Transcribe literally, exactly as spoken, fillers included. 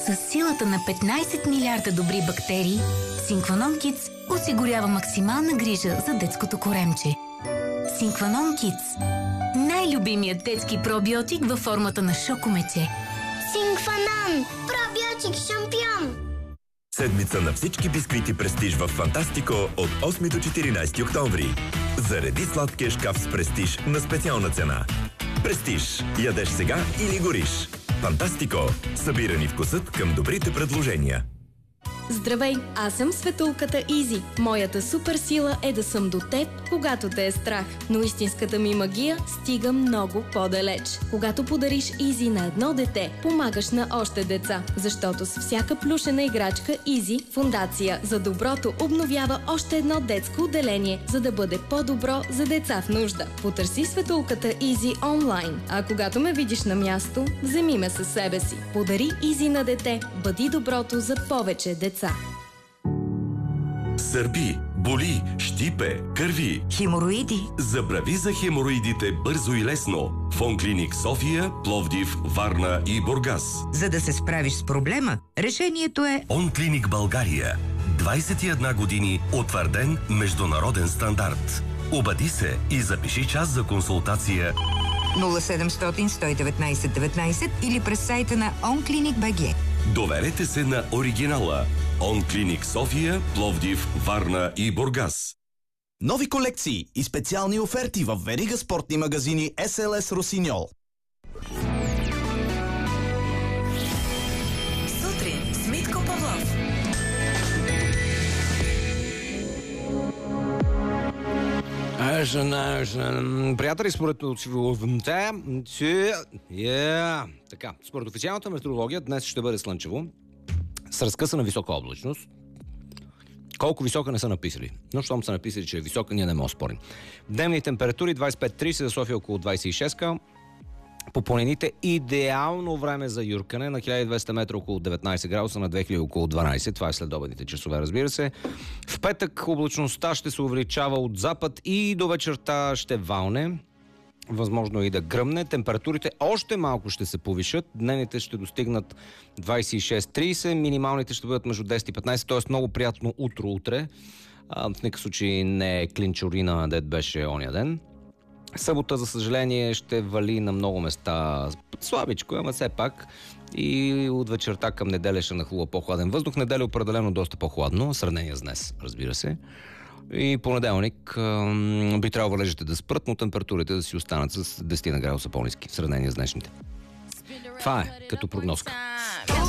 С силата на петнайсет милиарда добри бактерии, Синкванон Кидс осигурява максимална грижа за детското коремче. Синкванон Кидс. Най-любимият детски пробиотик във формата на шокомече. Синкванон! Пробиотик шампион! Седмица на всички бисквити Престиж в Фантастико от осми до четиринайсети октомври. Зареди сладкия шкаф с Престиж на специална цена. Престиж. Ядеш сега или гориш. Фантастико. Събирани вкусът към добрите предложения. Здравей, аз съм Светулката Изи. Моята суперсила е да съм до теб, когато те е страх. Но истинската ми магия стига много по-далеч. Когато подариш Изи на едно дете, помагаш на още деца. Защото с всяка плюшена играчка Изи, Фондация за доброто обновява още едно детско отделение, за да бъде по-добро за деца в нужда. Потърси Светулката Изи онлайн. А когато ме видиш на място, вземи ме със себе си. Подари Изи на дете. Бъди доброто за повече деца. Сърби, боли, щипе, кърви. Хемороиди. Забрави за хемороидите бързо и лесно. В Онклиник София, Пловдив, Варна и Бургас. За да се справиш с проблема, решението е Онклиник България. двайсет и една години утвърден международен стандарт. Обади се и запиши час за консултация нула седемстотин сто и деветнайсет деветнайсет или през сайта на онклиник точка би джи. Доверете се на оригинала. Онклиник София, Пловдив, Варна и Бургас. Нови колекции и специални оферти в верига спортни магазини Ес Ел Ес Росиньол. Сутрин с Митко Павлов. Приятели, според yeah. така, според официалната метеорология днес ще бъде слънчево с разкъсана висока облачност. Колко висока не са написали, но щом са написали, че е висока, ние не можем да спорим. Дневни температури двайсет и пет трийсет, за София около двайсет и шест. По планините идеално време за юркане, на хиляда и двеста метра около деветнайсет градуса, на две хиляди около дванайсет. Това е следобедните часове, разбира се. В петък облачността ще се увеличава от запад и до вечерта ще валне. Възможно и да гръмне. Температурите още малко ще се повишат. Дневните ще достигнат двайсет и шест трийсет, минималните ще бъдат между десет и петнайсет, т.е. много приятно утро утре. А, в никакъв случай не е клинчорина, дет беше ония ден. Събота, за съжаление, ще вали на много места слабичко, ама все пак. И от вечерта към неделя ще нахлува по-хладен въздух. Неделя е определено доста по-хладно, в сравнение с днес, разбира се. И понеделник би трябвало валежите да спрат, но температурите да си останат с десет градуса по-ниски в сравнение с днешните. Това е като прогнозка.